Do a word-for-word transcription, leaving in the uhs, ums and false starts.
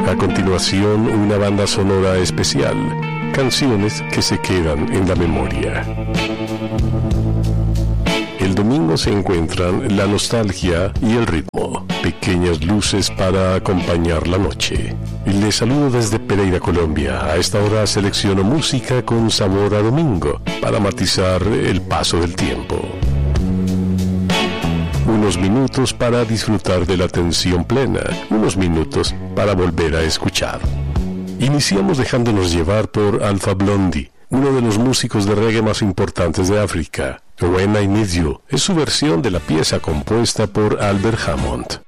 A continuación, una banda sonora especial, canciones que se quedan en la memoria. El domingo se encuentran la nostalgia y el ritmo, pequeñas luces para acompañar la noche. Les saludo desde Pereira, Colombia. A esta hora selecciono música con sabor a domingo para matizar el paso del tiempo. Unos minutos para disfrutar de la atención plena, unos minutos para volver a escuchar. Iniciamos dejándonos llevar por Alpha Blondy, uno de los músicos de reggae más importantes de África. When I Need You es su versión de la pieza compuesta por Albert Hammond.